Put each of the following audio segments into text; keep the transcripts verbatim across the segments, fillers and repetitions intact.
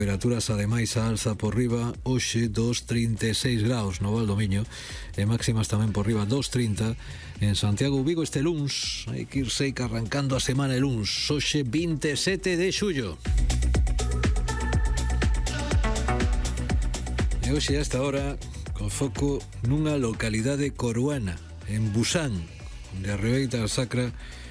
Temperaturas ademais a alza por riba, hoxe dos trinta e seis graus no Valdomiño e máximas tamén por riba dos trinta en Santiago Vigo este luns. Hai que ir seica arrancando a semana e luns, hoxe vinte e sete de xullo. E hoxe a esta hora con foco nunha localidade coruana, en Busan, onde a Ribeira Sacra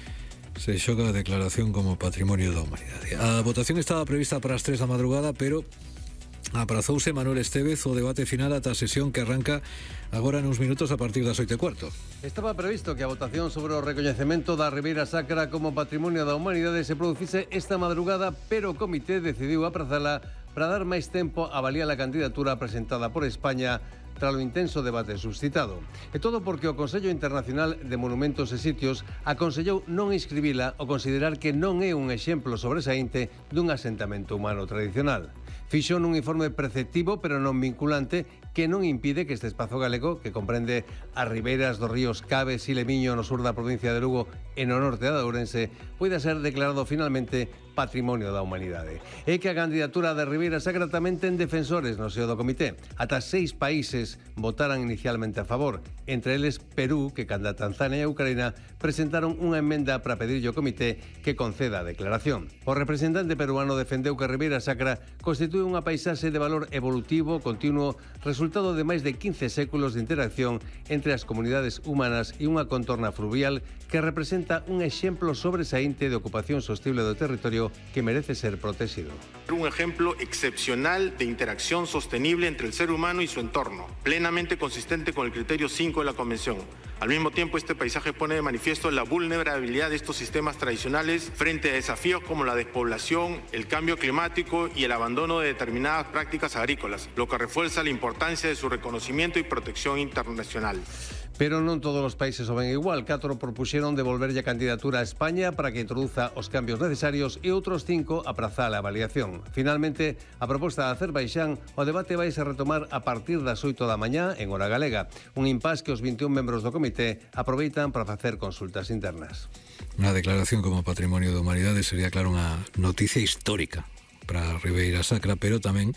se xoga a declaración como Patrimonio da Humanidade. A votación estaba prevista para as tres da madrugada, pero aprazouse Manuel Estévez o debate final ata a sesión que arranca agora nuns minutos a partir das oito e cuarto. Estaba previsto que a votación sobre o recoñecemento da Ribeira Sacra como Patrimonio da Humanidade se producise esta madrugada, pero o comité decidiu aprazala para dar máis tempo a avaliar a candidatura presentada por España tras o intenso debate suscitado. E todo porque o Consello Internacional de Monumentos e Sitios aconsellou non inscribila ao considerar que non é un exemplo sobresaínte dun asentamento humano tradicional. Fixo nun informe preceptivo, pero non vinculante, que non impide que este espazo galego, que comprende as ribeiras dos ríos Cabe e Lemiño no sur da provincia de Lugo e no norte da Ourense, poida ser declarado finalmente Patrimonio da Humanidade. É que a candidatura de Ribeira Sacra tamén ten defensores no seo do comité. Ata seis países votaran inicialmente a favor, entre eles Perú, que canda Tanzania e Ucraína presentaron unha emenda para pedirlle ao comité que conceda a declaración. O representante peruano defendeu que Ribeira Sacra constitúe unha paisaxe de valor evolutivo continuo, resultado de máis de quince séculos de interacción entre as comunidades humanas e unha contorna fluvial que representa un exemplo sobresaínte de ocupación sostible do territorio que merece ser protegido. Un ejemplo excepcional de interacción sostenible entre el ser humano y su entorno, plenamente consistente con el criterio cinco de la Convención. Al mismo tiempo, este paisaje pone de manifiesto la vulnerabilidad de estos sistemas tradicionales frente a desafíos como la despoblación, el cambio climático y el abandono de determinadas prácticas agrícolas, lo que refuerza la importancia de su reconocimiento y protección internacional. Pero non todos os países o ven igual. Catro propuxeron devolverlle a candidatura a España para que introduza os cambios necesarios e outros cinco aprazar a avaliación. Finalmente, a proposta de Azerbaixán, o debate vai se retomar a partir das oito da mañá en hora galega. Un impás que os vinte e un membros do comité aproveitan para facer consultas internas. Unha declaración como Patrimonio da Humanidade sería, claro, unha noticia histórica para a Ribeira Sacra, pero tamén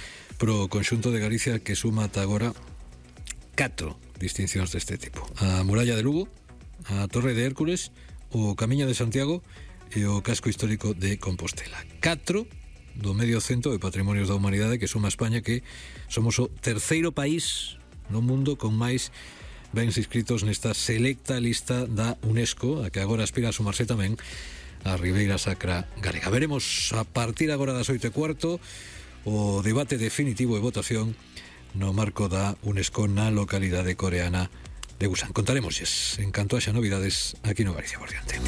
pro conxunto de Galicia, que suma ata agora catro distincións deste tipo: a Muralla de Lugo, a Torre de Hércules, o Camiño de Santiago e o Casco Histórico de Compostela. Catro do medio cento de Patrimonios da Humanidade que suma a España, que somos o terceiro país no mundo con máis bens inscritos nesta selecta lista da UNESCO, a que agora aspira a sumarse tamén a Ribeira Sacra galega. Veremos a partir agora das oito e cuarto o debate definitivo e votación no marco da UNESCO na localidade coreana de Busan. Contaremosles en canto haxa novidades aquí no Galicia por diante.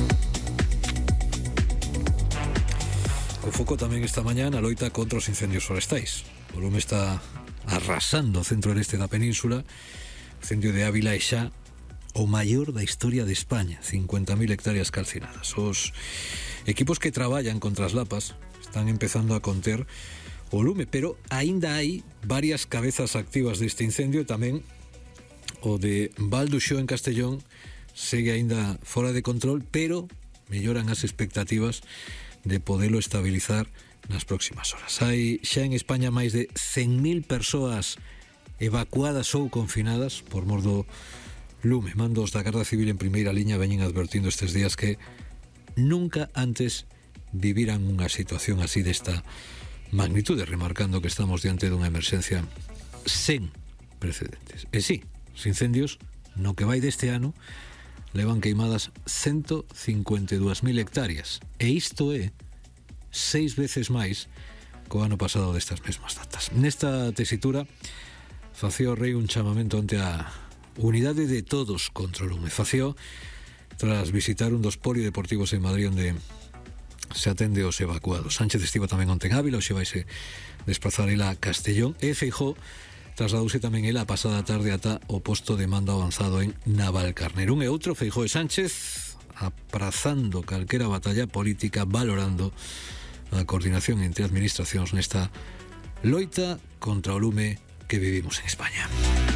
O foco tamén esta mañá na loita contra os incendios forestais. O lume está arrasando o centro este da península. O incendio de Ávila é xa o maior da historia de España, cincuenta mil hectáreas calcinadas. Os equipos que traballan contra as lapas están empezando a conter o lume, pero aínda hai varias cabezas activas deste incendio e tamén o de Val do Xo en Castellón segue aínda fora de control, pero melloran as expectativas de podelo estabilizar nas próximas horas. Hai xa en España máis de cen mil persoas evacuadas ou confinadas por mor do lume. Mandos da Garda Civil en primeira liña veñen advertindo estes días que nunca antes viviran unha situación así desta magnitude, remarcando que estamos diante dunha emerxencia sen precedentes. E sí, os incendios no que vai deste ano levan queimadas ciento cincuenta e dúas mil hectáreas, e isto é seis veces máis co ano pasado destas mesmas datas. Nesta tesitura facía o rei un chamamento ante a unidade de todos contra o lume. Facía tras visitar un dos polideportivos en Madrid onde se atende aos evacuados. Sánchez estivo tamén onte en Ávila, hoxe vaise desplazar ela a Castellón, e Feijóo trasladouse tamén ela a pasada tarde ata o posto de mando avanzado en Navalcarnero. Un e outro, Feijóo e Sánchez, aprazando calquera batalla política, valorando a coordinación entre administracións nesta loita contra o lume que vivimos en España.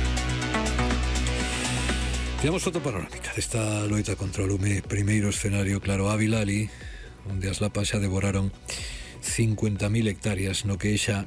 Tiramos foto panorámica desta loita contra o lume. Primeiro escenario, claro, Ávila, ali onde as lapas xa devoraron cincuenta mil hectáreas no que é xa